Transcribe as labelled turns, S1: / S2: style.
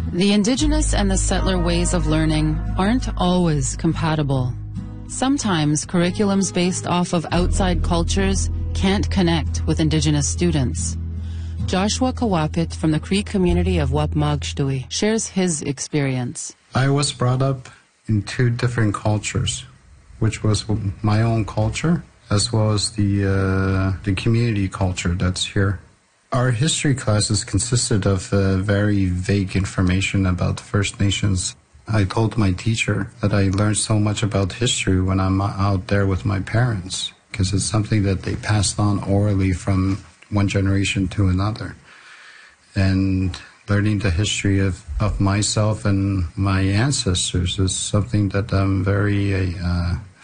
S1: The indigenous and the settler ways of learning aren't always compatible. Sometimes curriculums based off of outside cultures can't connect with indigenous students. Joshua Kawapit from the Cree community of Wapmagshtui shares his experience.
S2: I was brought up in two different cultures, which was my own culture as well as the community culture that's here. Our history classes consisted of very vague information about the First Nations. I told my teacher that I learned so much about history when I'm out there with my parents, because it's something that they passed on orally from one generation to another. And learning the history of myself and my ancestors is something that I'm very